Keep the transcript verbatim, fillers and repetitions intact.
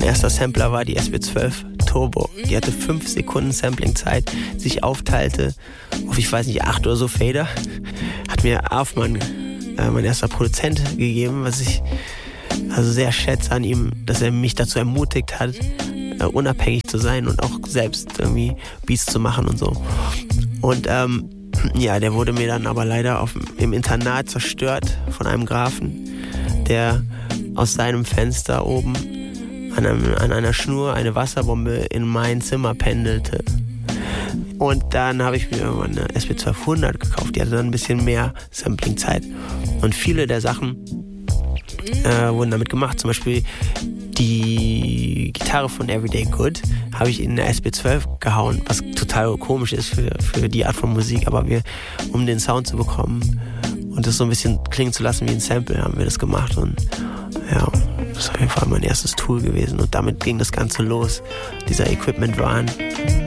erster Sampler war die S B zwölf Turbo. Die hatte fünf Sekunden Samplingzeit, sich aufteilte auf, ich weiß nicht, acht oder so Fader. Hat mir Afman, äh, mein erster Produzent, gegeben, was ich also sehr schätze an ihm, dass er mich dazu ermutigt hat, äh, unabhängig zu sein und auch selbst irgendwie Beats zu machen und so. Und ähm, ja, der wurde mir dann aber leider auf, im Internat zerstört von einem Grafen, der aus seinem Fenster oben an, einem, an einer Schnur eine Wasserbombe in mein Zimmer pendelte. Und dann habe ich mir irgendwann eine S B zwölfhundert gekauft, die hatte dann ein bisschen mehr Samplingzeit. Und viele der Sachen äh, wurden damit gemacht. Zum Beispiel die Gitarre von Everyday Good habe ich in eine S B zwölf gehauen, was total komisch ist für, für die Art von Musik. Aber wir, um den Sound zu bekommen und das so ein bisschen klingen zu lassen wie ein Sample, haben wir das gemacht. Und ja, das ist auf jeden Fall mein erstes Tool gewesen. Und damit ging das Ganze los, dieser Equipment-Wahn.